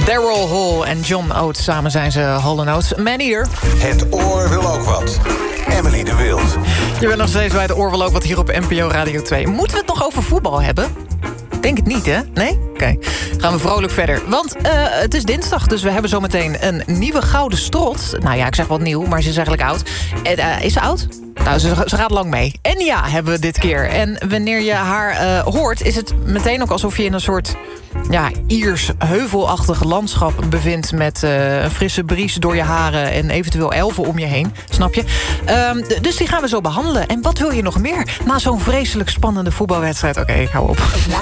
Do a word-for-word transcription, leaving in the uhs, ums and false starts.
Daryl Hall en John Oates. Samen zijn ze Hall and Oates. Man-Eater. Het oor wil ook wat. Emily de Wild. Je bent nog steeds bij het oor wil ook wat hier op N P O Radio twee. Moeten we het nog over voetbal hebben? Denk het niet, hè? Nee? Oké. Okay. Gaan we vrolijk verder. Want uh, het is dinsdag, dus we hebben zometeen een nieuwe gouden strot. Nou ja, ik zeg wat nieuw, maar ze is eigenlijk oud. En, uh, is ze oud? Nou, ze, ze gaat lang mee. En ja, hebben we dit keer. En wanneer je haar uh, hoort, is het meteen ook alsof je in een soort... ja, Iers heuvelachtig landschap bevindt... met uh, een frisse bries door je haren en eventueel elfen om je heen. Snap je? Um, dus die gaan we zo behandelen. En wat wil je nog meer na zo'n vreselijk spannende voetbalwedstrijd? Oké, okay, ik hou op.